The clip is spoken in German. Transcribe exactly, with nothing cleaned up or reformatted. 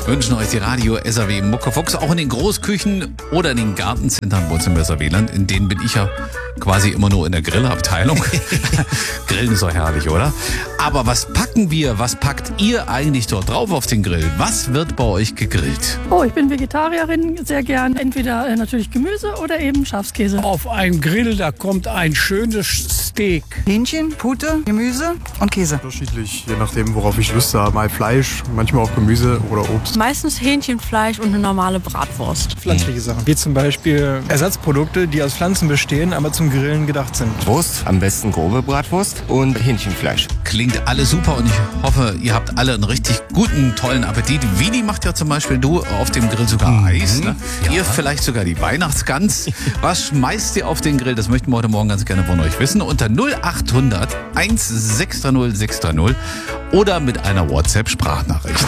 wünschen euch die Radio S A W Muckefuchs auch in den Großküchen oder in den Gartenzentren Wohnzimmer Weland. In denen bin ich ja quasi immer nur in der Grillabteilung. Grillen ist doch herrlich, oder? Aber was packen wir, was packt ihr eigentlich dort drauf auf den Grill? Was wird bei euch gegrillt? Oh, ich bin Vegetarierin, sehr gern entweder äh, natürlich Gemüse oder eben Schafskäse. Auf einen Grill, da kommt ein schönes Steak. Hähnchen, Pute, Gemüse und Käse. Unterschiedlich, je nachdem, worauf ich Lust habe. Mal Fleisch, manchmal auch Gemüse oder Obst. Meistens Hähnchenfleisch und eine normale Bratwurst. Pflanzliche Sachen, wie zum Beispiel Ersatzprodukte, die aus Pflanzen bestehen, aber zum Grillen gedacht sind. Wurst, am besten grobe Bratwurst und Hähnchenfleisch. Klingt alles super und ich hoffe, ihr habt alle einen richtig guten, tollen Appetit. Vini macht ja zum Beispiel, du auf dem Grill sogar Mhm. Eis. Ne? Ja. Ihr vielleicht sogar die Weihnachtsgans. Was schmeißt ihr auf den Grill? Das möchten wir heute Morgen ganz gerne von euch wissen. Unter null acht hundert eins sechs drei null sechs drei null oder mit einer WhatsApp-Sprachnachricht.